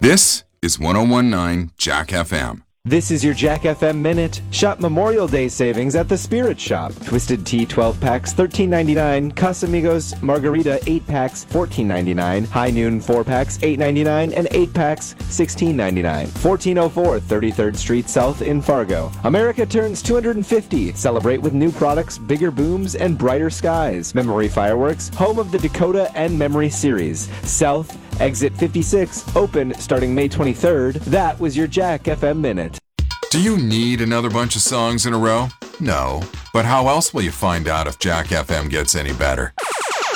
This is 1019 Jack FM. This is your Jack FM Minute. Shop Memorial Day savings at the Spirit Shop. Twisted Tea 12 packs, $13.99. Casamigos Margarita 8 packs, $14.99. High Noon 4 packs, $8.99. And 8 packs, $16.99. 1404 33rd Street South in Fargo. America turns 250. Celebrate with new products, bigger booms, and brighter skies. Memory Fireworks, home of the Dakota and Memory series. South, Exit 56, open starting May 23rd. That was your Jack FM Minute. Do you need another bunch of songs in a row? No. But how else will you find out if Jack FM gets any better?